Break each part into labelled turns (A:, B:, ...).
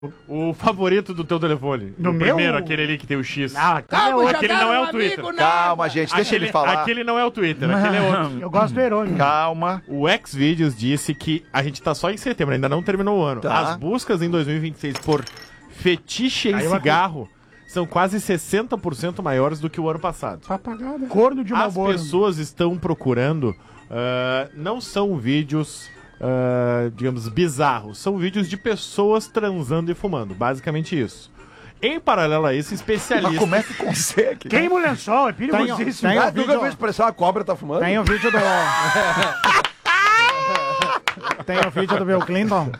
A: O favorito do teu telefone.
B: No
A: o
B: meu?
A: primeiro, aquele ali que tem o X.
B: Aquele
A: não é o Twitter.
C: Calma, gente, deixa ele falar.
A: Aquele não é o Twitter, aquele é outro.
B: Eu gosto do Herônimo.
C: Calma.
A: O Xvideos disse que a gente tá só em setembro, ainda não terminou o ano.
C: Tá.
A: As buscas em 2026 por fetiche em cigarro são quase 60% maiores do que o ano passado.
B: Papagada. Corno de
A: As
B: Marlboro.
A: pessoas estão procurando, não são vídeos, digamos, bizarros, são vídeos de pessoas transando e fumando, basicamente isso. Em paralelo a isso, especialistas...
C: Mas como é que consegue?
B: Queima o lençol, é perigosíssimo.
D: Nunca viu expressar uma cobra tá fumando?
B: Tem o vídeo do... Tem o vídeo do Bill Clinton.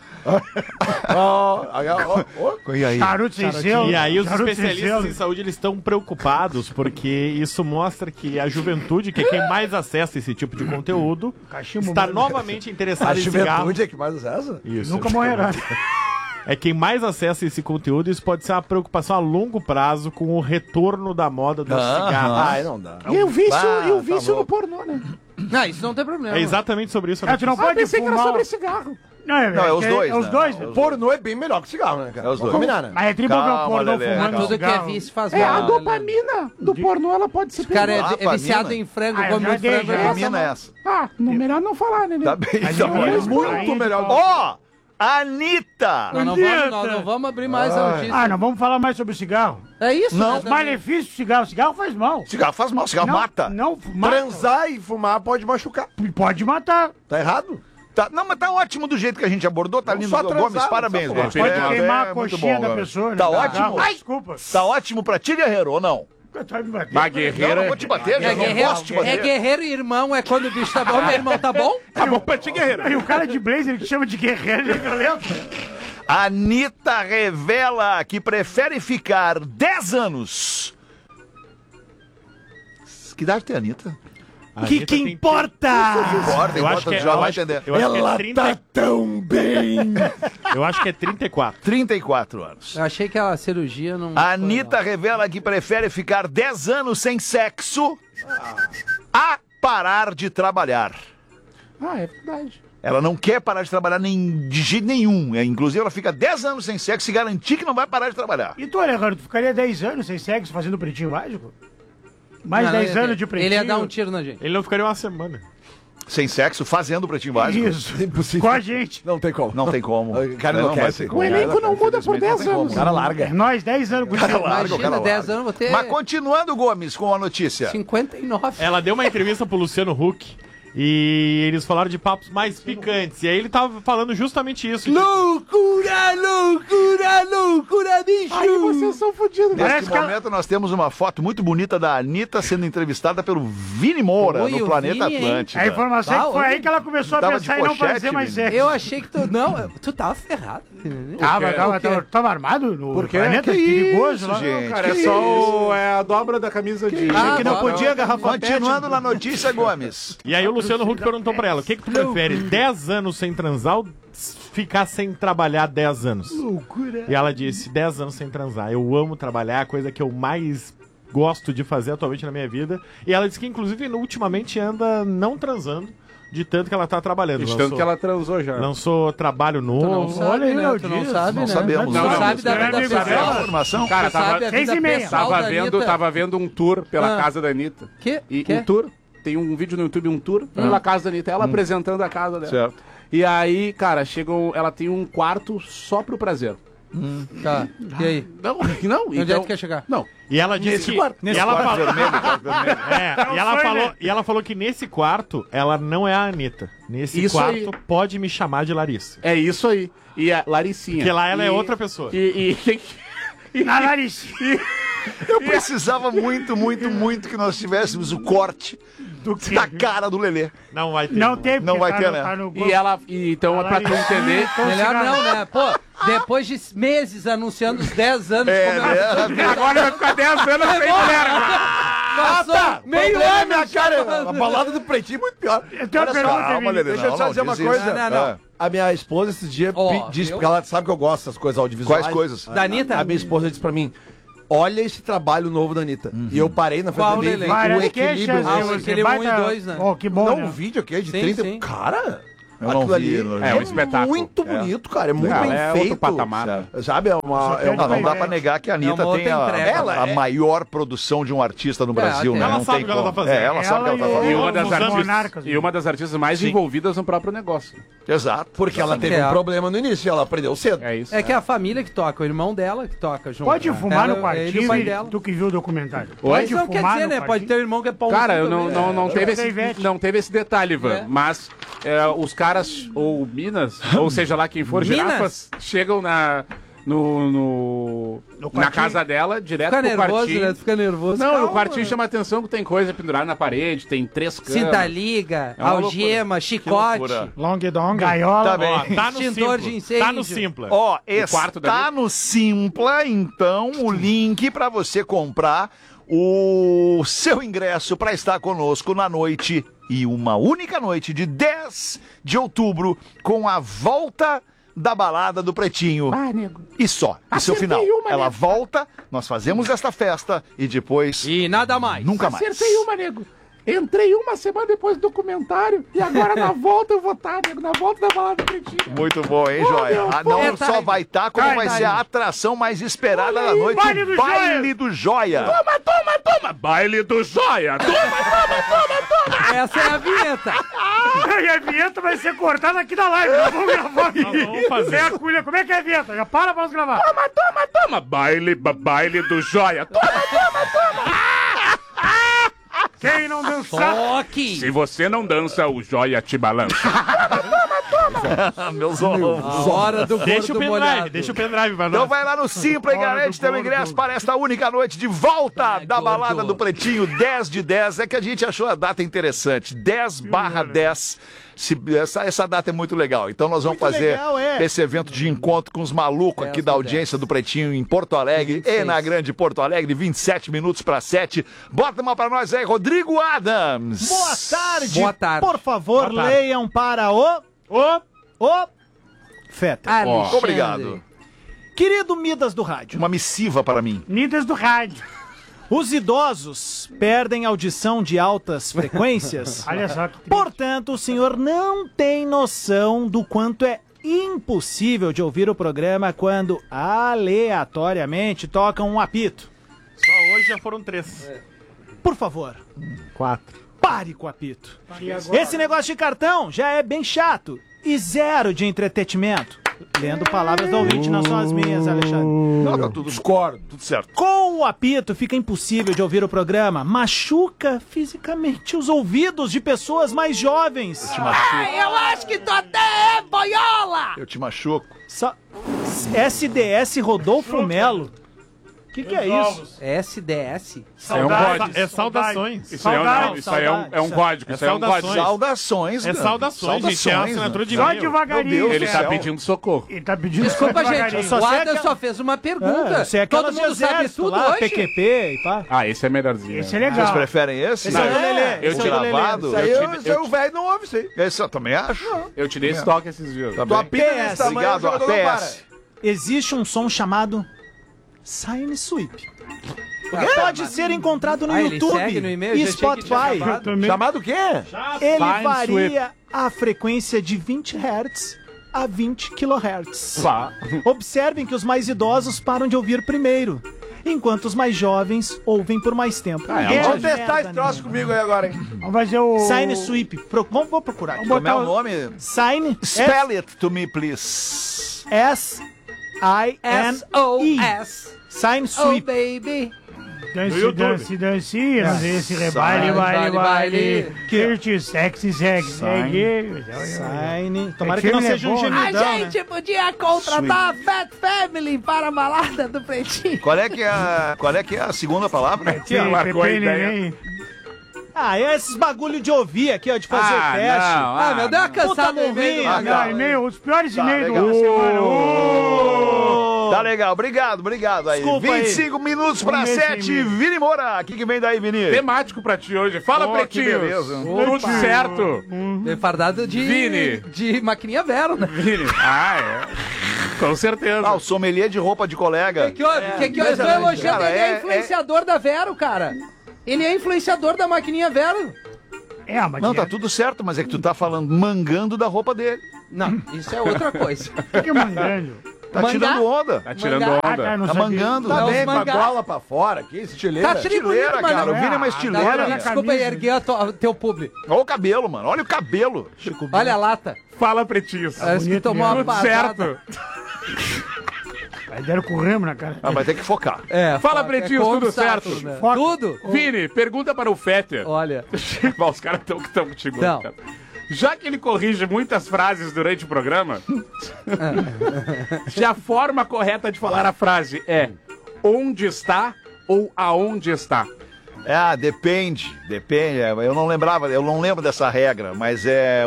C: E aí?
B: Charuto sem selo.
A: E aí os
B: charuto sem
A: especialistas
B: selo.
A: em saúde eles estão preocupados porque isso mostra que a juventude, que é quem mais acessa esse tipo de conteúdo,
B: Cachimbo
A: está
B: mais-
A: novamente
D: A
A: interessada em cigarro.
D: juventude é que mais acessa?
A: Isso.
B: Nunca morrerá.
A: É quem mais acessa esse conteúdo e isso pode ser uma preocupação a longo prazo com o retorno da moda do cigarro.
D: Ai, não dá.
B: E o vício,
D: Ah, tá
B: no
D: louco.
B: pornô, né?
E: Não, isso não tem problema.
A: É exatamente sobre isso.
B: É, tu não pode fumar...
D: cigarro.
B: Não,
C: Não, é os dois,
B: É os
C: né?
B: dois.
D: Pornô é bem melhor que cigarro, né, cara?
C: É os dois.
D: Vamos combinar, né?
B: Mas é tribo ver o
C: Calma,
B: pornô
C: Lelê,
B: fumando
E: Tudo que é
B: cigarro.
E: vício faz mal.
F: dopamina do pornô, ela pode ser
E: O cara é
C: Dopamina?
E: viciado em frango,
B: Ah, eu
E: come
B: já
E: muito
B: dei,
E: frango.
B: já.
E: ele passa
C: Termina
E: mal.
C: essa.
F: Ah, melhor não falar, né?
C: Tá bem,
B: Mas
C: tá
B: não
C: bom.
B: é
D: Muito melhor.
C: Ó, Anitta!
E: Nós não vamos abrir mais a notícia.
B: Ah, não vamos falar mais sobre o cigarro.
E: É isso?
C: Não.
E: né,
B: Malefício do cigarro. Cigarro faz mal.
C: Cigarro faz mal, cigarro
B: Não,
C: mata.
B: Não, mata.
D: Transar e fumar pode machucar.
B: Pode matar.
D: Tá errado?
C: Tá, não, mas tá ótimo do jeito que a gente abordou, tá
D: Não
C: lindo.
D: só transar,
C: Gomes,
D: não
C: parabéns,
D: só
C: Gomes.
D: fumar.
B: Pode
C: É,
B: queimar
C: é
B: a
C: muito
B: coxinha
C: bom,
B: da
C: Gomes.
B: pessoa. né?
C: Tá
B: Da
C: ótimo?
B: garra. Desculpa.
C: Tá ótimo pra ti, Guerreiro, ou não?
B: Tu vai me bater.
C: Não, não vou te bater,
E: É
C: eu não posso te bater.
E: guerreiro e irmão, é quando o bicho tá bom, meu irmão tá bom?
B: Tá bom pra ti, guerreiro. Aí o cara de blazer que chama de guerreiro, ele é violento.
C: Anitta revela que prefere ficar 10 anos. Que idade tem a Anitta?
A: A Anitta tem-
C: Importa,
A: Eu acho que é,
C: já
A: eu
C: vai
A: acho-
C: entender.
A: eu acho que é 30,
D: tão bem.
A: eu acho que é 34.
C: 34 anos.
E: Eu achei que a cirurgia não...
C: A Anitta revela que prefere ficar 10 anos sem sexo a parar de trabalhar.
F: Ah, é verdade.
C: Ela não quer parar de trabalhar de jeito nenhum. Inclusive, ela fica 10 anos sem sexo e garantir que não vai parar de trabalhar.
B: E tu, Alejandro, tu ficaria 10 anos sem sexo fazendo pretinho mágico? Mais
E: Não, não
B: 10
E: ia
B: anos
E: ter.
B: de pretinho?
E: Ele ia dar um tiro na gente.
A: Ele não ficaria uma semana.
C: Sem sexo, fazendo o pretinho básico.
B: Isso.
D: Impossível.
B: Com a gente.
D: Não tem como.
C: Não tem como.
D: O cara
C: Não vai
D: enlouquece.
C: ter
F: O
C: como.
F: elenco não muda por 10 anos.
D: O cara larga.
B: Nós, 10 anos com
C: Cara,
B: isso.
C: larga, o cara
E: Imagina, 10
C: larga.
E: anos, vou ter
C: Mas continuando, Gomes, com a notícia.
E: 59.
A: Ela deu uma entrevista pro Luciano Huck e eles falaram de papos mais picantes. E aí ele tava falando justamente isso.
D: Loucura, loucura, loucura, bicho.
F: Aí vocês são fodidos.
C: Neste
B: Parece que ela-
C: momento, nós temos uma foto muito bonita da Anitta sendo entrevistada pelo Vini Moura
E: Oi,
C: no
E: o
C: Planeta
E: Vini, hein?
C: Atlântida.
B: A informação é que foi
E: Tá,
B: aí que ela começou a
C: Tava
B: pensar
C: de
B: em não
C: pochete,
B: fazer mais
C: Vini.
B: sexo.
E: Eu achei que tu... Não, tu tava ferrado.
B: Tava armado no
D: Por quê?
B: planeta?
C: Que
B: perigoso
C: isso,
B: lá.
C: gente?
G: Cara,
C: Que
G: é só a dobra da camisa de...
E: Que não
G: podia garrafa
C: Continuando na notícia, Gomes.
A: E aí o Luciano Huck perguntou pra ela, o que tu prefere, 10 anos sem transar ou ficar sem trabalhar 10 anos?
B: Loucura.
A: E ela disse, 10 anos sem transar. Eu amo trabalhar, é a coisa que eu mais gosto de fazer atualmente na minha vida. E ela disse que, inclusive, ultimamente anda não transando, de tanto que ela tá trabalhando.
G: De tanto que ela transou já.
A: Lançou trabalho
E: Tu não
A: novo.
E: sabe,
B: Olha aí,
E: né?
B: não
E: Tu não
B: diz.
E: sabe,
C: Não
E: né?
C: sabemos.
E: Tu
C: Não,
E: não
C: não.
E: sabe da vida
B: Amigo,
C: Sabe a
E: pessoal.
C: informação?
G: Cara,
E: Tu sabe a
B: Seis
E: vida
B: e meia.
E: pessoal da Anitta.
G: tava vendo um tour pela
E: Ah.
G: casa da Anitta.
E: Que?
G: E
E: Que?
G: um tour, tem um vídeo no YouTube, um tour pela casa da Anitta, ela apresentando a casa dela.
C: Certo.
G: E aí, cara, ela tem um quarto só pro prazer.
E: Tá, e aí?
G: Não,
E: Onde é que quer chegar?
G: Não,
A: E ela disse que... e ela falou, e ela falou que nesse quarto, ela não é a Anitta. Nesse
G: Isso
A: quarto,
G: aí.
A: pode me chamar de Larissa.
G: é isso aí. E a Laricinha.
A: Porque lá ela
G: E-
A: é outra pessoa.
B: Na nariz.
C: Eu precisava muito, muito, muito que nós tivéssemos o corte da cara do Lelê.
A: Não vai ter.
B: Não tem,
C: Não
B: porque
C: vai ter, né?
B: tá no
G: E ela, então,
B: A
G: pra tu
B: Laricinha,
G: entender...
B: então,
E: Melhor
B: cigarro.
E: não, né? Pô, depois de meses anunciando os 10 anos...
G: Agora vai ficar 10 anos sem mulher.
E: Passou meio
D: Problema é
E: ano,
D: minha cara.
E: chamando.
D: A balada do pretinho é muito pior.
B: Eu tenho uma
D: Olha só,
B: pergunta,
C: Calma,
B: Vini.
C: Lelê.
D: Deixa eu só dizer uma
C: diz
D: coisa.
C: isso.
E: Não, não.
C: Ah.
D: A minha esposa esse dia
E: Ó,
D: disse,
E: viu?
D: porque ela sabe que eu gosto dessas coisas audiovisuais.
C: Quais coisas?
E: Da Anitta?
D: A minha esposa disse pra mim, olha esse trabalho novo da Anitta. E eu parei na frente
E: Qual,
D: dele
E: Lelê?
D: e vi o
B: Várias
D: equilíbrio.
B: queixas.
E: Ah,
B: você
E: aquele
B: baita-
E: 1 e 2, né?
B: Oh, que bom,
D: Não,
B: né?
D: um vídeo aqui é de
E: Sim,
D: 30...
E: sim.
D: Cara,
C: Eu não
D: Aquilo
C: vi,
D: ali
C: não vi.
G: É um espetáculo.
D: muito bonito, cara. É muito
G: É,
D: bem
G: é
D: feito.
G: outro patamar, né?
D: Sabe? É uma. É
C: Não,
D: uma
C: não dá pra negar que a Anitta
E: uma
C: tem
E: outra entrega.
C: a maior produção de um artista no Brasil,
E: tem.
C: né?
A: Ela
C: Não
A: sabe
C: tem
A: o que ela
C: como.
A: tá fazendo.
C: Ela sabe o que ela tá
B: Ela
C: fazendo.
G: E uma das
B: Os
G: artistas,
B: monarcas,
G: e uma das artistas mais
C: Sim.
G: envolvidas no próprio negócio.
C: Exato.
D: Porque ela teve
E: É.
D: um problema no início, ela aprendeu cedo.
G: É isso.
E: É que é a família que toca, o irmão dela que toca junto.
B: Pode fumar
E: Ela-
B: no quartinho,
E: ele e o pai
B: e
E: dela.
B: tu que viu o documentário.
E: Mas
B: Pode
E: não quer
B: fumar
E: dizer,
B: no
E: né? Pode
B: quartinho.
E: ter um irmão que é pau.
G: Cara, não teve
B: da Ivete.
G: não teve esse detalhe, Ivan.
E: É.
G: Mas os caras, ou minas, ou seja lá quem for,
E: Minas?
G: girafas, chegam na
B: quartinho.
G: casa dela, direto
E: Fica
G: pro
E: nervoso,
G: quartinho.
E: né? Fica nervoso.
G: Não,
E: Calma,
G: o quartinho
E: né?
G: chama atenção que tem coisa pendurada na parede, tem 3 camas.
E: Cinta liga,
G: É uma
E: algema, chicote.
C: loucura.
F: Long dong.
B: Gaiola.
C: Tá bem.
A: Ó, tá no
E: Extintor
A: Simpla.
E: de incêndio.
A: Tá no Simpla.
C: Ó,
G: quarto
C: está
G: dali?
C: no Simpla, então, o link pra você comprar o seu ingresso pra estar conosco na noite, e uma única noite de 10 de outubro, com a volta da balada do Pretinho.
F: Ah, nego.
C: E só. Esse é o final.
F: Acertei uma,
C: Ela
F: né?
C: volta, nós fazemos esta festa e depois
E: E nada mais.
C: nunca mais.
F: Acertei uma, nego. Entrei uma semana depois do documentário e agora na volta eu vou estar, nego. Na volta da balada do Pretinho.
C: Muito bom, hein, Joia?
F: meu,
C: Ah, não
E: é, tá
C: só
E: aí.
C: vai estar, como
E: Tá
C: vai
E: aí.
C: ser a atração mais esperada da
F: aí,
C: noite.
B: baile do
C: Baile do Joia.
G: Toma, baile do Joia!
E: Essa é a vinheta.
B: E a vinheta vai ser cortada aqui da live. Nós vamos gravar aqui.
A: Nós vamos fazer.
B: É a culha. Como é que é a vinheta? Já para pra nós gravar.
G: Toma, baile do Joia!
B: Quem não dançar...
E: Toque.
G: Se você não dança, o Joia te balança.
C: Meus ovos.
E: Hora do
A: Deixa o
E: gordo
A: pendrive,
E: molhado.
A: deixa o pendrive pra
C: Então
A: nós.
C: vai lá no Simpla e
B: Hora
C: garante
B: do
C: teu
B: gordo.
C: ingresso para esta única noite de volta da
E: gordo.
C: balada do Pretinho, 10 de 10. É que a gente achou a data interessante, 10/10. Essa data é muito legal. Então nós vamos fazer
D: legal, é.
C: esse evento de encontro com os malucos aqui
E: 10
C: da
E: de
C: audiência do Pretinho em Porto Alegre
E: 26.
C: e na Grande Porto Alegre, 27 minutos para 7. Bota uma para nós aí, Rodrigo Adams.
H: Boa tarde.
E: Boa tarde.
H: Por favor,
A: Boa tarde.
H: leiam para o Feta.
E: Alexandre.
C: Obrigado.
H: Querido Midas do Rádio,
C: Uma missiva para mim.
B: Nidas do rádio.
H: os idosos perdem audição de altas frequências.
B: Olha só que triste.
H: Portanto, o senhor não tem noção do quanto é impossível de ouvir o programa quando aleatoriamente tocam um apito.
A: Só hoje já foram 3.
H: Por favor,
A: 4.
H: pare com o apito.
B: E agora?
H: Esse negócio de cartão já é bem chato e zero de entretenimento. Lendo palavras do ouvinte, não são as minhas, Alexandre.
C: Não, tá tudo
D: Discordo.
C: tudo certo.
H: Com o apito fica impossível de ouvir o programa, machuca fisicamente os ouvidos de pessoas mais jovens.
E: Eu acho que tu até é boiola.
C: Eu te machuco.
H: SDS Rodolfo Melo. O que é isso?
E: SDS?
G: É um código.
A: É saudações.
G: Isso aí é um código.
A: É
G: Isso aí é um
A: saudações.
G: código.
C: Saudações,
A: É
C: Gano.
A: saudações, gente. É assinatura de
B: Só
A: e-mail.
B: devagarinho.
C: Meu Deus
G: Ele
C: do
G: tá
C: céu.
G: pedindo socorro.
B: Ele tá pedindo
E: Desculpa,
B: só
E: gente.
B: devagarinho.
H: só
E: O
H: sei
E: Adam
H: aquela-
E: só fez uma pergunta.
H: Você é
E: Todo
H: aquelas de
E: mundo sabe
H: exército
E: tudo
H: lá,
E: hoje.
H: PQP e pá.
G: Ah, esse é melhorzinho.
B: Esse é
G: né?
B: legal.
C: Vocês preferem esse?
H: Esse é o do Lelê.
G: Eu
H: Esse
G: te
H: é o do Lelê.
C: gravado?
D: Isso aí,
G: Eu
D: o velho não ouve isso aí.
C: Esse eu também acho.
G: Eu te dei esse toque esses dias.
C: Tá
D: Tua
C: bem.
D: pita desse tamanho, o
C: Obrigado,
D: jogador não para.
C: APS.
H: Existe um som chamado Sine Sweep. Pode ser encontrado no
E: ele
H: YouTube
E: segue no e-mail?
H: e
E: Já achei que tinha
H: Spotify.
E: acabado.
B: Também.
D: Chamado o quê?
H: Ele
G: Sine
H: varia a frequência de 20 Hz a 20 kHz.
G: Pá.
H: Observem que os mais idosos param de ouvir primeiro, enquanto os mais jovens ouvem por mais tempo.
D: Vamos testar esse troço comigo aí agora, hein?
B: Vamos fazer o...
H: Sine Sweep. Vou procurar aqui.
C: Como é o nome?
H: Sine
C: Spell it to me, please.
H: S-I-N-E.
E: SOS.
H: Sine
E: Oh,
H: Sweep.
E: baby.
B: Dance, dancinha, esse rebaile, baile, baile. Curte, sexy.
H: Sine. Tomara
B: É
H: que não
B: filme,
H: seja um
B: é bom, né?
H: gemidão,
E: A
H: né?
E: gente podia contratar a Fat Family para a balada do Pretinho.
C: Qual é que é a segunda palavra?
G: Largou a ideia.
H: Ah, é esses bagulho de ouvir aqui, ó, de fazer teste.
E: Ah, meu Deus,
H: Puta
E: cansado do
H: morrinha,
E: e-mail.
C: Ah,
B: Não, e-mail, os piores e-mails
C: legal.
B: da semana.
C: Tá legal, obrigado aí.
H: Desculpa aí.
C: 25 minutos pra
B: Vamos ver
C: 7,
B: esse e-mail.
C: Vini Moura. O que vem daí, Vini?
G: Temático pra ti hoje. Fala,
C: Oh, que
G: Pretinhos.
C: beleza.
G: Tudo certo.
E: Fardado de...
G: Vini.
E: De maquininha Vero, né?
G: Vini. Ah, é. Com certeza.
C: Ah, o sommelier de roupa de colega.
E: Que houve? Eu tô elogiando,
C: Cara,
E: ele é influenciador da Vero, cara. Ele é influenciador da maquininha Vero.
B: mas
C: Não, tá tudo certo, mas é que tu tá falando mangando da roupa dele.
I: Não, isso é outra coisa.
B: O que é mangando?
C: Tá
I: Mangá?
C: tirando onda.
G: Tá tirando
I: Mangá.
B: Ah, cara,
G: onda.
B: não
C: Tá
B: sabia.
C: mangando.
D: Tá
I: Não,
D: bem,
I: os
D: com a
I: mangá.
D: gola pra fora aqui, estileira.
I: Tá tri bonito,
C: Estileira,
I: mas
C: cara.
I: não
C: O Vini é uma
I: Agora,
C: estileira.
I: desculpa aí,
B: camisa.
I: erguer teu público.
C: Olha o cabelo, mano. Olha o cabelo.
I: Olha a lata.
G: Fala, pretinhos.
I: Parece que
B: bonito
I: tomou uma
G: Tudo
I: pasada.
G: certo.
B: Aí deram com o remo na cara.
C: Ah, vai ter que focar.
I: É,
G: Fala,
I: foca,
G: pretinhos,
I: como
G: tudo
I: Sato,
G: certo?
I: né?
B: Foca.
I: Tudo?
G: Vini, pergunta para o Fetter.
I: Olha.
G: Bom, os caras estão contigo.
I: Não.
G: Cara. Já que ele corrige muitas frases durante o programa, se a forma correta de falar a frase é onde está ou aonde está?
C: Ah, depende. Eu não lembro dessa regra, mas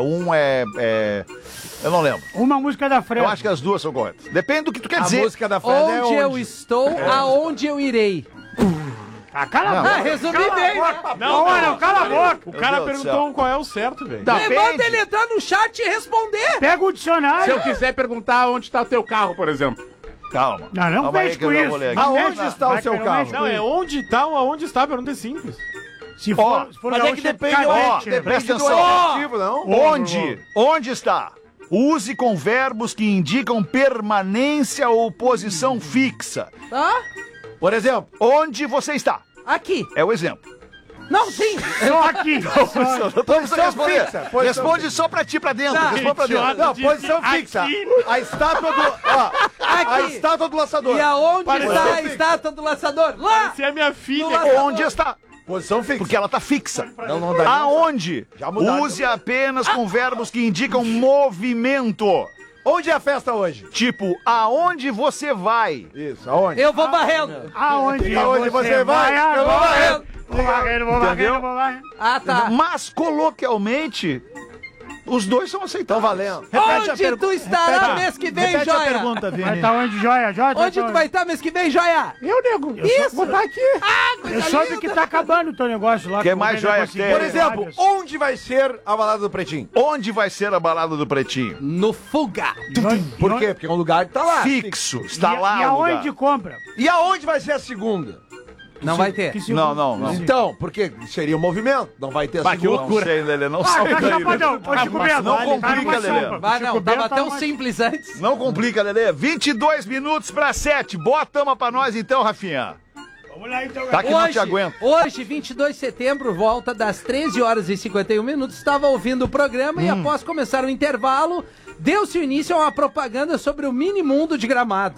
C: eu não lembro.
B: Uma música da Fred.
C: Eu acho que as duas são corretas. Depende do que tu quer
D: A
C: dizer.
D: música da Fred é
I: Onde eu estou, aonde eu irei.
B: Ah, cala a
C: Não.
B: boca.
I: Ah, resumi bem, né?
B: Não, cala a boca.
A: O cara
C: Deus do
A: perguntou qual é o certo, velho.
I: Manda ele entrar no chat e responder.
B: Pega o
G: Se
B: dicionário.
G: eu quiser perguntar onde está o teu carro, por exemplo.
C: Calma.
B: Não
C: Calma aí
B: mexe
C: que eu
B: com
C: já
B: isso.
C: vou ler aqui.
B: Não
D: Aonde
B: mexe,
D: está o
B: vai
D: seu
B: que não
D: carro?
B: mexe com
A: Não, é
B: isso.
A: onde tá ou aonde está, a pergunta é simples.
B: Se
C: Ó,
B: for
D: Mas é que depende do
B: cadete,
C: presta
D: do
C: atenção.
D: adjetivo, não?
C: Onde está? Use com verbos que indicam permanência ou posição fixa.
I: Tá?
D: Por exemplo,
C: Onde você está?
I: Aqui.
C: É o exemplo.
I: Não, sim.
B: Só aqui.
D: posição fixa. Posição
C: Responde só pra ti, pra dentro.
I: Tá.
C: Responde pra dentro.
D: Não, posição fixa. A estátua do... Ó, a
I: Aqui.
D: estátua do laçador.
I: E aonde
C: Posição
I: está a
C: fixa.
I: estátua do laçador? Lá.
A: Se é minha filha.
C: Onde está?
D: Posição fixa.
C: Porque ela tá fixa.
D: Não dá.
C: Aonde?
D: Já mudaram.
C: Use apenas com verbos que indicam movimento.
D: Onde é a festa hoje?
C: Tipo, aonde você vai?
D: Isso, aonde?
I: Eu vou barrendo.
B: Aonde
D: Aonde você vai? Eu vou
B: agora?
D: barrendo.
B: Vou barrendo, vou barrendo,
C: Entendeu?
B: vou barrendo.
I: Ah, tá.
C: Mas, coloquialmente, os dois são aceitáveis.
D: Estão valendo.
I: Onde tu estará mês que vem,
H: Repete a
I: joia?
H: pergunta,
B: Vai
H: Vini.
B: estar onde, joia? Joia?
I: Onde tu vai estar mês que vem, joia?
F: Eu, nego.
I: Isso.
F: Vou estar aqui.
B: Eu soube que tá acabando o teu negócio lá.
C: Que
B: o
C: mais
B: governo
C: joia que
B: conseguiu.
C: tem?
D: Por exemplo, onde vai ser a balada do Pretinho?
C: Onde vai ser a balada do Pretinho?
I: No Fuga.
D: Por quê? Porque é um lugar que tá lá.
C: Fixo. Está lá
B: E
C: o lugar.
B: aonde compra?
D: E aonde vai ser a segunda?
I: Não vai ter.
C: Não.
D: Então, porque seria um movimento. Não vai ter a
G: Bah, que
D: segunda.
C: Não sei, Lelê. Não
B: Ah,
C: sei.
B: tá chapadão. Ô, Chico Bento.
C: não
B: tá
C: complica,
B: numa
C: Lelê.
B: sopa.
I: Vai, não,
B: Chico Bento
I: tava
B: tá
I: tão
B: numa-
I: simples antes.
C: Não complica, Lelê. 22 minutos pra 7. Bota uma pra nós então, Rafinha.
B: Vamos lá então,
C: Tá que não te aguento.
I: Hoje, 22 de setembro, volta das 13 horas e 51 minutos, estava ouvindo o programa e após começar o intervalo, deu-se início a uma propaganda sobre o mini mundo de Gramado.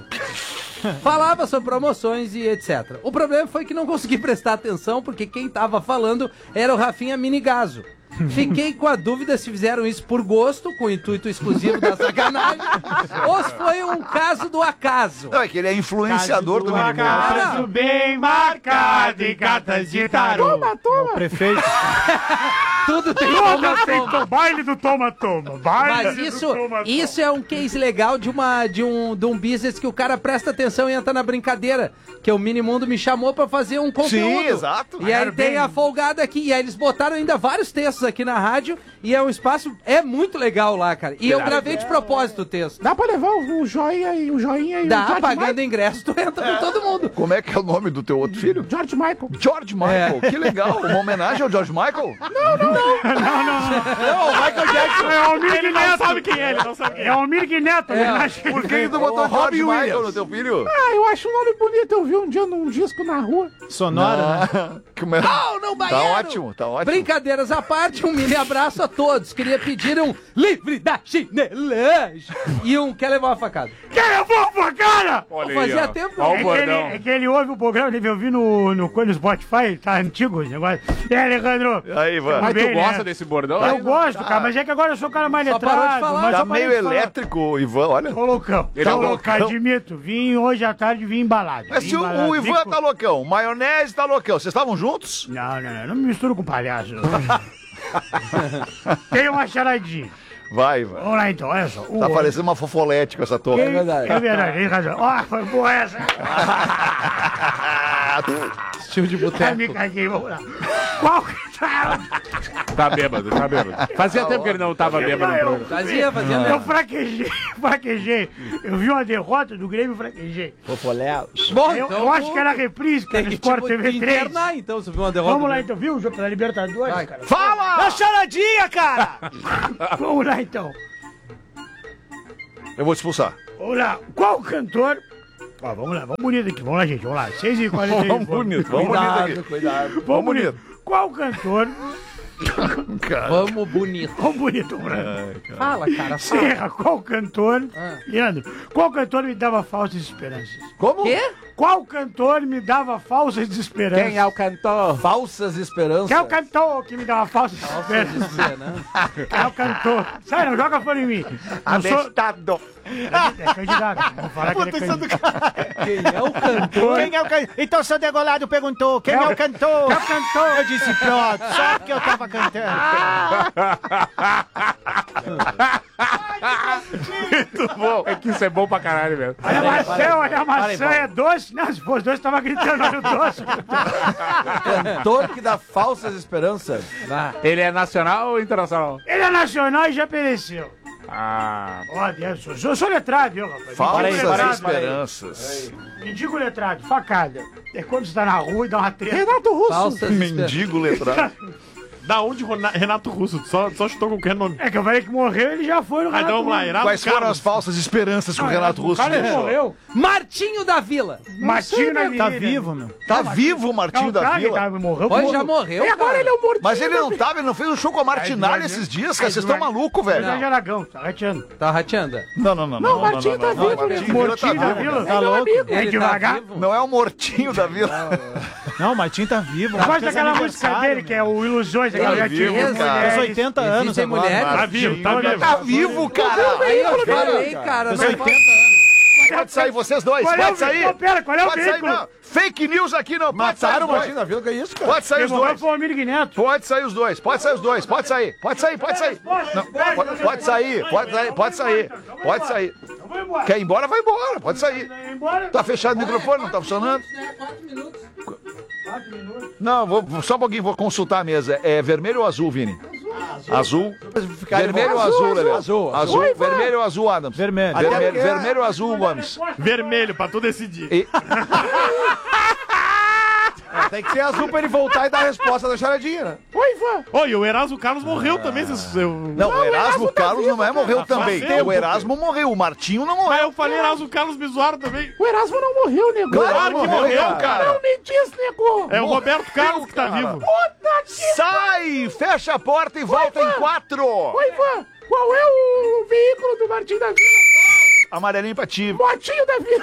I: Falava sobre promoções e etc. O problema foi que não consegui prestar atenção porque quem tava falando era o Rafinha Minigaso. Fiquei com a dúvida se fizeram isso por gosto, com o intuito exclusivo da sacanagem, ou se foi um caso do acaso.
C: Não, é que ele é influenciador do Minimundo.
B: Acaso bem marcado em cartas de tarô.
H: O prefeito.
I: Tudo tem
B: Toma,
I: toma.
B: baile do toma-toma. Baile
I: Mas
B: do
I: isso,
B: toma-toma.
I: isso é um case legal de um business que o cara presta atenção e entra na brincadeira. Que o Minimundo me chamou pra fazer um conteúdo.
C: Sim, exato.
I: E aí
B: Claro,
I: tem
B: bem.
I: a folgada aqui. E aí eles botaram ainda vários textos aqui na rádio. E é um espaço, é muito legal lá, cara. E eu gravei de propósito o texto.
F: Dá pra levar o joinha e o George
I: Dá, pagando
F: Michael?
I: ingresso, tu entra com todo mundo.
C: Como é que é o nome do teu outro filho?
F: George Michael.
C: George Michael. Que legal. Uma homenagem ao George Michael?
D: Não, o Michael Jackson.
B: É o Mir
A: Ele não sabe quem é, ele não sabe quem é.
B: É o Mir Neto, né?
C: Por que tu botou
D: O
C: George
D: Robbie
C: Michael
D: Williams.
C: no teu filho?
F: Ah, eu acho um nome bonito. Eu vi um dia num disco na rua.
H: Sonora, né?
C: Como é?
I: Não, não,
C: Tá
I: baiano.
C: ótimo, tá ótimo.
I: Brincadeiras à parte, um mini abraço a todos. Queria pedir um livre da chinelagem. E um quer levar uma facada.
B: Quem levou a cara?
G: Olha
I: Fazia
G: ó.
I: tempo.
G: Ó o
B: É que,
G: bordão.
B: é que ele ouve o programa, deve ouvir no Spotify, tá antigo esse negócio. É, Alejandro.
C: Aí, Ivan.
G: Mas tu
B: bem,
G: gosta
B: né?
G: desse bordão?
B: Eu gosto, cara, mas é que agora eu sou o cara mais
I: Só parou de
B: letrado.
I: falar.
B: mas
C: Tá
B: só parei
C: meio
B: de falar.
C: elétrico, o Ivan, olha.
B: Ô, loucão.
G: Ele
B: Tá
G: é um
B: loucão,
C: loucão.
B: admito. Vim hoje à tarde, vim embalado.
C: Mas
B: Vim
C: se
B: embalado.
C: o Ivan
B: Vim com-
C: tá loucão, maionese tá loucão, vocês estavam juntos?
B: Não me misturo com palhaço. Tem uma charadinha.
C: Vai, Ivan.
B: Vamos lá então, olha só.
C: Tá parecendo uma fofolete com essa torre.
B: É verdade, tem razão. Ó, foi boa essa.
I: Estilo de
B: Ah, me caguei, vamos lá. Qual que tá...
G: Tá bêbado. Fazia tempo que ele não tava bêbado no programa.
I: Fazia.
B: Eu fraquejei. Eu vi uma derrota do Grêmio e fraquejei.
I: Bom,
B: Eu acho que era reprise, cara,
I: tem
B: do
I: que
B: Sport TV 3.
I: internar, então, se viu uma derrota.
B: Vamos lá, então, viu o jogo da Libertadores, cara?
C: Fala!
H: A charadinha, cara!
B: Vamos lá, então.
C: Eu vou te expulsar.
B: Vamos lá. Qual cantor... Ó, vamos lá, vamos bonito aqui. Vamos lá, gente, vamos lá. 6h41.
C: Vamos bonito aqui.
D: Cuidado.
B: Vamos bonito. Qual cantor...
I: Vamos bonito.
B: Vamos bonito, Bruno.
I: Fala, cara.
B: Serra, qual cantor... Leandro, qual cantor me dava falsas esperanças?
D: Como?
I: Quê?
B: Qual cantor me dava falsas esperanças?
G: Quem é o cantor?
D: Falsas esperanças.
B: Quem é o cantor que me dava falsas esperanças? Quem é o cantor? Sai, não joga fora em mim. Não sou... É candidato. Vou falar que ele é candidato.
I: Quem é o cantor?
H: Quem é o cantor? Então, seu Degolado perguntou, quem é o cantor?
B: Quem é o cantor?
H: Eu disse, pronto, só porque eu tava cantando.
G: Muito bom. É que isso é bom pra caralho mesmo.
B: Olha a maçã é doce. Não, se fosse doce, tava gritando, olha o doce.
D: Cantor que dá falsas esperanças.
G: Ele é nacional ou internacional?
B: Ele é nacional e já pereceu.
G: Ah.
B: Olha, eu sou letrado, viu, rapaz?
C: Falsas esperanças.
B: Mendigo letrado, facada. É quando você tá na rua e dá uma treta.
F: Renato Russo.
I: Falsas
C: Mendigo letrado.
A: Da onde Renato Russo? Só chutou qualquer nome.
B: É que eu falei que morreu, ele já foi no
A: Ah, então vamos lá,
B: Russo.
A: Renato
C: Quais foram
A: Carlos.
C: as falsas esperanças que o Renato Russo
B: O cara
C: deixou?
B: morreu.
I: Martinho da Vila.
B: Martinho na
H: Tá
B: Avenida.
H: vivo, meu.
C: Tá vivo o Martinho da Vila?
B: Morreu.
I: Hoje já morreu.
F: E agora ele é o mortinho.
C: Mas ele não tava, ele não fez um show com a Martinalha esses dias, cara. Vocês estão malucos, velho.
B: Não. Aragão, tá rateando.
I: Tá rateando.
C: Não.
F: Não, o Martinho tá vivo,
C: Martinho
F: né?
C: Vila tá
B: Mortinho da
C: vivo.
B: Vila.
H: Tá louco?
B: É
I: Ele
B: devagar.
I: Tá vivo?
C: Não é o Mortinho da Vila.
H: Não, o Martinho tá vivo.
B: Gosta
H: Fez
B: daquela música
H: aniversário,
B: dele, que é o Ilusões, aquela
C: Ele
B: já tinha
C: vivo, cara.
H: Fez 80 anos
I: Existem
H: agora.
I: mulheres.
A: Tá vivo, tá vivo.
C: Tá vivo, cara.
I: Aí eu falei, cara. Não
H: Fez 80 anos.
C: Pode sair, vocês dois.
B: Qual é
C: Pode
B: o
C: sair.
B: veículo? Pera, qual é o
C: Pode sair,
B: veículo?
C: não. Fake news aqui, não. Pode sair
D: Mataram
C: os
D: o Martinho
C: dois.
D: da Vila, que é isso, cara?
C: Pode sair os
B: Quem morreu
C: dois.
B: foi o Amílio Neto.
C: Pode sair os dois. Pode sair os dois. Pode sair. Pode sair. Pode sair. Não, pode sair. Pode sair. Pode sair. Pode sair.
B: Então vai embora.
C: Quer ir embora? Vai embora. Pode sair.
B: Vai embora.
C: Tá fechado o microfone? Não tá funcionando?
I: 4 minutos.
B: 4 minutos.
C: Não, só um pouquinho, vou consultar a mesa. É vermelho ou azul, Vini? Azul. Vermelho ou azul, Lelê?
D: Azul.
C: Vermelho ou azul, Adams?
H: Vermelho.
C: Vermelho ou azul, Gomes?
A: Vermelho, pra tu decidir.
C: E-
D: Tem que ser azul pra ele voltar e dar a resposta da charadinha, né?
F: Oi, Ivan.
A: Ô, e o Erasmo Carlos morreu também.
C: Não, o Erasmo Carlos não é morreu também.
A: tempo.
C: O Erasmo morreu, o Martinho não
A: Mas
C: morreu.
A: eu falei Erasmo Carlos me zoaram também.
F: O Erasmo não morreu, nego.
C: Claro que morreu, cara.
F: Não me diz, nego.
A: É o Roberto Carlos que tá
C: cara.
A: vivo.
F: Puta que...
C: Sai, fecha a porta e volta em 4.
F: Oi, Ivan. Qual é o veículo do Martinho da Vila?
C: Amarelinho pra ti.
F: Motinho da Vila.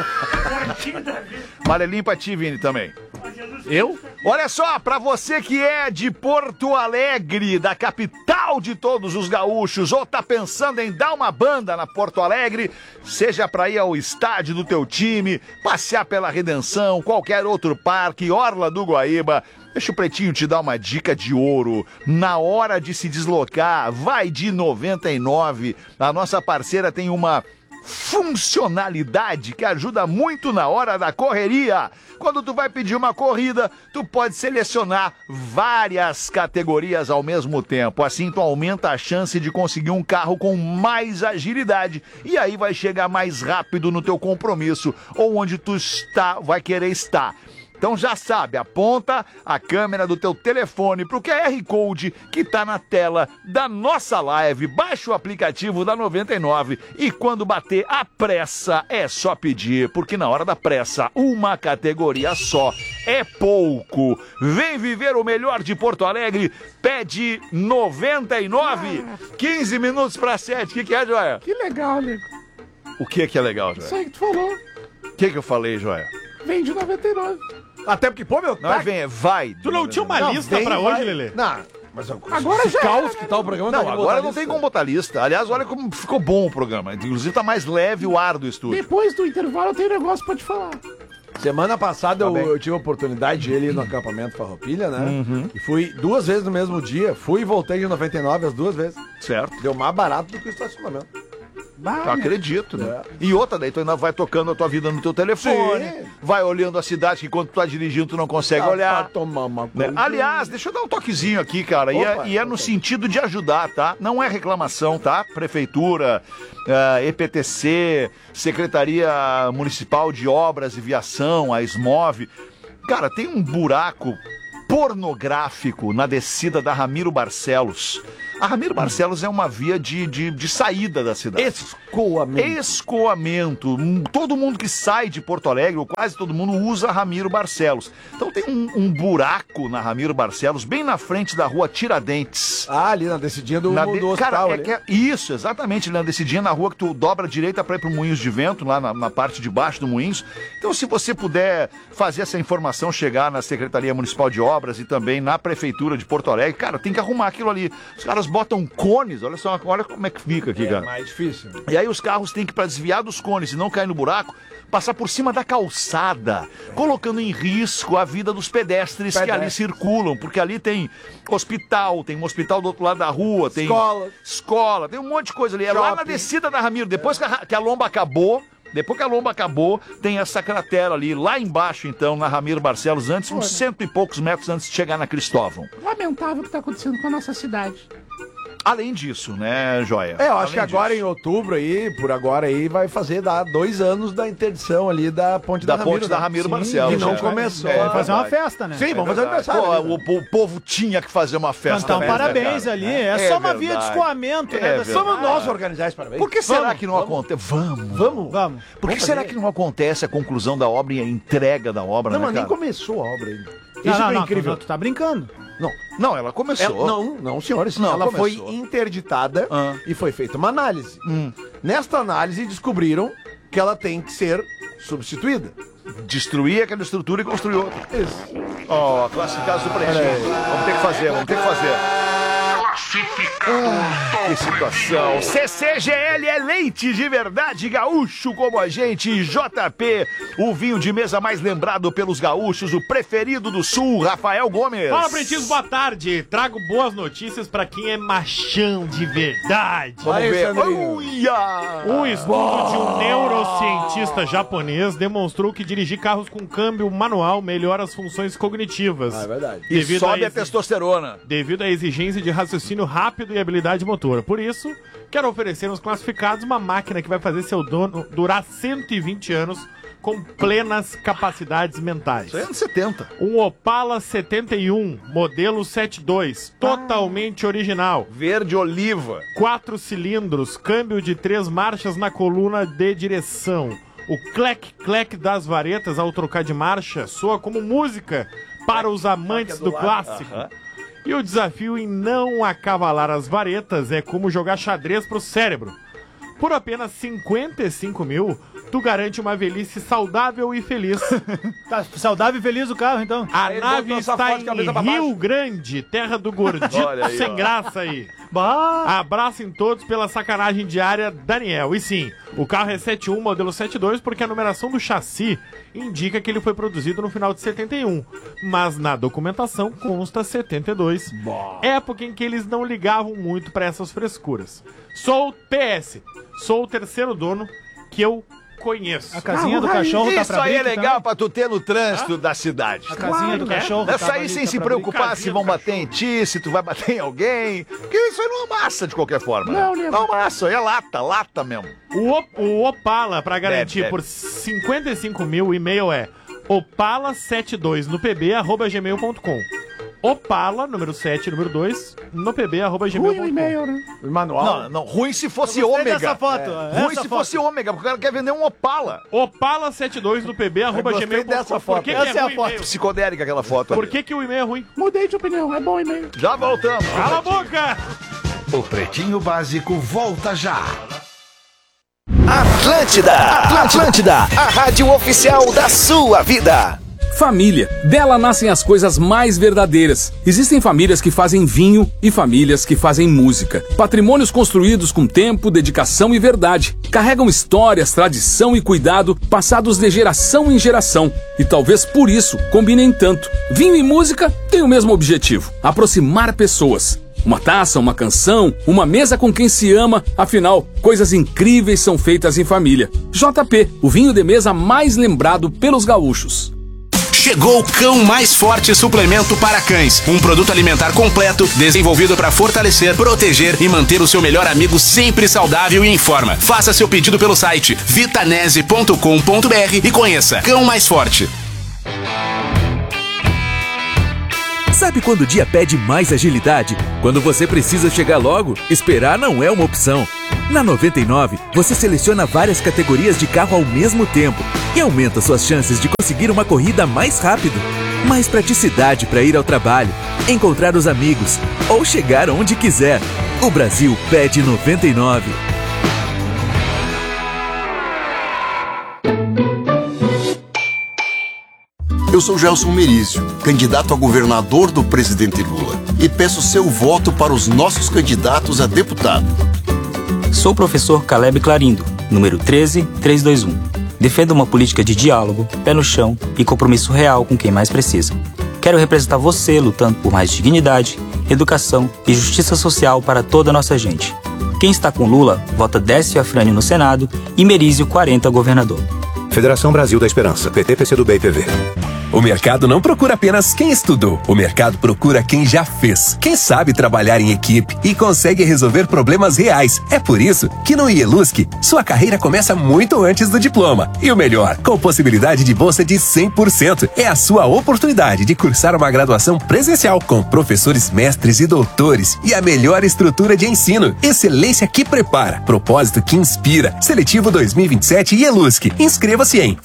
C: Amarelinho pra ti, Vini, também.
G: Eu?
C: Olha só, pra você que é de Porto Alegre, da capital de todos os gaúchos, ou tá pensando em dar uma banda na Porto Alegre, seja pra ir ao estádio do teu time, passear pela Redenção, qualquer outro parque, Orla do Guaíba, deixa o Pretinho te dar uma dica de ouro. Na hora de se deslocar, vai de 99. A nossa parceira tem uma funcionalidade que ajuda muito na hora da correria. Quando tu vai pedir uma corrida, tu pode selecionar várias categorias ao mesmo tempo. Assim tu aumenta a chance de conseguir um carro com mais agilidade e aí vai chegar mais rápido no teu compromisso ou onde tu vai querer estar. Então já sabe, aponta a câmera do teu telefone pro QR Code que tá na tela da nossa live, baixa o aplicativo da 99 e quando bater a pressa é só pedir, porque na hora da pressa uma categoria só é pouco. Vem viver o melhor de Porto Alegre, pede 99, 15 minutos para 7, o que é, Joia?
F: Que legal, nego.
C: O que é legal,
F: Isso
C: Joia?
F: aí que tu falou.
C: O que eu falei, Joia?
F: Vem de 99.
D: Até porque, pô, meu...
C: Não é vem, é vai.
A: Tu não tinha uma lista pra hoje, Lelê?
D: Não, mas
F: Agora
D: esse
F: já
D: caos
F: era,
D: que tá o programa...
C: Não,
D: tá aqui
C: agora
D: botar
C: não tem
D: lista.
C: como botar lista. Aliás, olha como ficou bom o programa. Inclusive tá mais leve o ar do estúdio.
F: Depois do intervalo eu tenho um negócio pra te falar.
D: Semana passada
C: bem.
D: eu tive a oportunidade de ir no acampamento Farroupilha, né? E fui 2 vezes no mesmo dia. Fui e voltei de 99 as 2 vezes.
C: Certo.
D: Deu mais barato do que o estacionamento.
C: Eu acredito, né? E outra, daí tu ainda vai tocando a tua vida no teu telefone, vai olhando a cidade que enquanto tu tá dirigindo tu não consegue olhar.
D: Pra tomar uma
C: Né? Aliás, deixa eu dar um toquezinho aqui, cara, e é no sentido de ajudar, tá? Não é reclamação, tá? Prefeitura, EPTC, Secretaria Municipal de Obras e Viação, a SMOV. Cara, tem um buraco pornográfico na descida da Ramiro Barcelos. A Ramiro Barcelos é uma via de saída da cidade. Escoamento. Todo mundo que sai de Porto Alegre, ou quase todo mundo, usa Ramiro Barcelos. Então tem um buraco na Ramiro Barcelos, bem na frente da rua Tiradentes.
D: Ali na descidinha do hospital.
C: Cara, isso, exatamente, na descidinha na rua que tu dobra a direita pra ir pro Moinhos de Vento, lá na parte de baixo do Moinhos. Então se você puder fazer essa informação chegar na Secretaria Municipal de Obras e também na Prefeitura de Porto Alegre, cara, tem que arrumar aquilo ali. Os caras botam cones, olha só, olha como é que fica aqui, cara.
D: É mais difícil.
C: E aí os carros têm que, para desviar dos cones e não cair no buraco, passar por cima da calçada, colocando em risco a vida dos pedestres que ali circulam, porque ali tem hospital, tem um hospital do outro lado da rua, tem escola, tem um monte de coisa ali. É lá na descida da Ramiro, depois que a lomba acabou. Depois que a lomba acabou, tem essa cratera ali, lá embaixo, então, na Ramiro Barcelos, antes, uns 100 e poucos metros antes de chegar na Cristóvão.
F: Lamentável o que está acontecendo com a nossa cidade.
C: Além disso, né, Joia?
D: Eu acho que agora em outubro aí, por agora aí, vai dar 2 anos da interdição ali da ponte da Ramiro.
C: Ponte da Ramiro Barcelos.
D: Que não começou.
H: Vamos fazer uma festa, né?
D: Sim, vamos fazer aniversário.
C: O povo tinha que fazer uma festa.
H: Cantar um parabéns ali. É só uma via de escoamento, né?
D: Vamos nós organizar esse parabéns.
C: Por que será que não acontece? Vamos. Por que será que não acontece a conclusão da obra e a entrega da obra,
D: não,
C: né,
D: mas
C: cara?
D: nem começou a obra ainda.
H: Isso é incrível. Tu tá brincando.
C: Não, ela começou.
D: Não, senhores.
C: Não,
D: ela
C: começou.
D: foi interditada e foi feita uma análise. Nesta análise descobriram que ela tem que ser substituída.
C: Destruir aquela estrutura e construir outra.
D: Isso.
C: Ó, classificados do Pretinho. Vamos ter que fazer. Que situação. CCGL é leite de verdade, gaúcho como a gente. JP, o vinho de mesa mais lembrado pelos gaúchos, o preferido do Sul, Rafael Gomes.
A: Fala, pretinhos, boa tarde. Trago boas notícias pra quem é machão de verdade.
C: Vamos ver.
A: Um estudo de um neurocientista japonês demonstrou que dirigir carros com câmbio manual melhora as funções cognitivas.
D: É verdade.
C: E sobe a testosterona.
A: Devido à exigência de raciocínio rápido e habilidade motora. Por isso, quero oferecer aos classificados uma máquina que vai fazer seu dono durar 120 anos com plenas capacidades mentais.
C: Isso aí é anos 70.
A: Um Opala 71, modelo 72, totalmente original.
C: Verde oliva.
A: 4 cilindros, câmbio de 3 marchas na coluna de direção. O clec-clec das varetas ao trocar de marcha soa como música para os amantes do clássico. E o desafio em não acavalar as varetas é como jogar xadrez pro cérebro. Por apenas 55 mil, tu garante uma velhice saudável e feliz.
H: Tá saudável e feliz o carro, então.
A: A nave está em Rio Grande, terra do gordito
C: aí,
A: sem graça aí. Abraçem todos pela sacanagem diária, Daniel. E sim, o carro é 71, modelo 72, porque a numeração do chassi indica que ele foi produzido no final de 71. Mas na documentação consta 72. Época em que eles não ligavam muito para essas frescuras. Sou o terceiro dono que eu conheço.
H: A casinha do cachorro tá pra
C: Isso aí é
H: Brick
C: legal
H: também?
C: pra tu ter no trânsito da cidade.
H: A casinha do cachorro
C: Essa
H: tá
C: aí
H: ali,
C: sem
H: tá
C: se
H: pra
C: preocupar se vão bater em ti, se tu vai bater em alguém. Porque isso aí não amassa de qualquer forma. Não amassa, é lata mesmo.
A: O Opala, pra garantir
C: Deve.
A: por 55 mil, o e-mail é opala72 no pb@gmail.com. Opala, número 7, número 2, no pb@gmail.com.
F: né?
D: Manual.
C: Não, ruim se fosse
H: Eu gostei
C: ômega.
H: dessa foto,
C: Ruim
H: essa
C: se
H: foto.
C: fosse ômega, porque o cara quer vender um Opala.
A: Opala72 no pb@gmail.com.
D: dessa foto.
A: Por que
H: Essa
A: que
H: é a
A: ruim
H: foto.
A: e-mail?
C: Psicodélica aquela foto.
A: Por
C: ali.
A: que o e-mail é ruim?
F: Mudei de opinião, é bom e-mail.
C: Já voltamos.
A: Cala a boca!
J: O Pretinho Básico volta já.
K: Atlântida, a rádio oficial da sua vida.
L: Família. Dela nascem as coisas mais verdadeiras. Existem famílias que fazem vinho e famílias que fazem música. Patrimônios construídos com tempo, dedicação e verdade. Carregam histórias, tradição e cuidado passados de geração em geração. E talvez por isso combinem tanto. Vinho e música têm o mesmo objetivo: aproximar pessoas. Uma taça, uma canção, uma mesa com quem se ama. Afinal, coisas incríveis são feitas em família. JP, o vinho de mesa mais lembrado pelos gaúchos.
M: Chegou o Cão Mais Forte Suplemento para Cães. Um produto alimentar completo, desenvolvido para fortalecer, proteger e manter o seu melhor amigo sempre saudável e em forma. Faça seu pedido pelo site vitanese.com.br e conheça Cão Mais Forte.
N: Sabe quando o dia pede mais agilidade? Quando você precisa chegar logo, esperar não é uma opção. Na 99, você seleciona várias categorias de carro ao mesmo tempo e aumenta suas chances de conseguir uma corrida mais rápido. Mais praticidade para ir ao trabalho, encontrar os amigos ou chegar onde quiser. O Brasil pede 99.
O: Eu sou Gelson Merizio, candidato a governador do presidente Lula, e peço seu voto para os nossos candidatos a deputado.
P: Sou o professor Caleb Clarindo, número 13321. Defendo uma política de diálogo, pé no chão e compromisso real com quem mais precisa. Quero representar você lutando por mais dignidade, educação e justiça social para toda a nossa gente. Quem está com Lula, vota Décio Afrânio no Senado e Merizio 40 governador.
Q: Federação Brasil da Esperança, PT, PCdoB e PV.
R: O mercado não procura apenas quem estudou. O mercado procura quem já fez. Quem sabe trabalhar em equipe e consegue resolver problemas reais. É por isso que no IELUSC, sua carreira começa muito antes do diploma. E o melhor, com possibilidade de bolsa de 100%. É a sua oportunidade de cursar uma graduação presencial com professores mestres e doutores e a melhor estrutura de ensino. Excelência que prepara. Propósito que inspira. Seletivo 2027 IELUSC. Inscreva-se em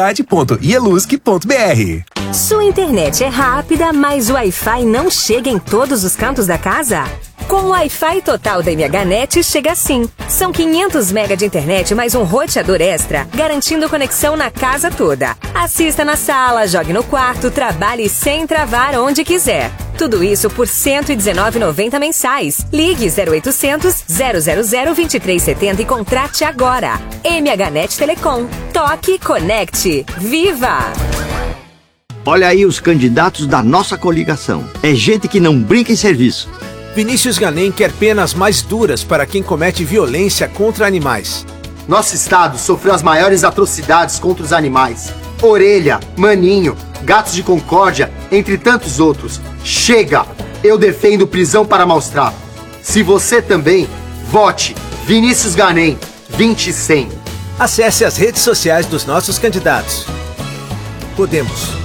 R: faculdade.ielusc.br.
S: Sua internet é rápida, mas o Wi-Fi não chega em todos os cantos da casa? Com o Wi-Fi total da MHNet chega assim. São 500 MB de internet mais um roteador extra, garantindo conexão na casa toda. Assista na sala, jogue no quarto, trabalhe sem travar onde quiser. Tudo isso por R$ 119,90 mensais. Ligue 0800 000 2370 e contrate agora. MHNet Telecom. Toque, conecte. Viva!
T: Olha aí os candidatos da nossa coligação. É gente que não brinca em serviço.
U: Vinícius Ganem quer penas mais duras para quem comete violência contra animais.
V: Nosso estado sofreu as maiores atrocidades contra os animais. Orelha, Maninho, Gatos de Concórdia, entre tantos outros. Chega! Eu defendo prisão para maus tratos. Se você também, vote Vinícius Ganem, 20/100.
U: Acesse as redes sociais dos nossos candidatos. Podemos.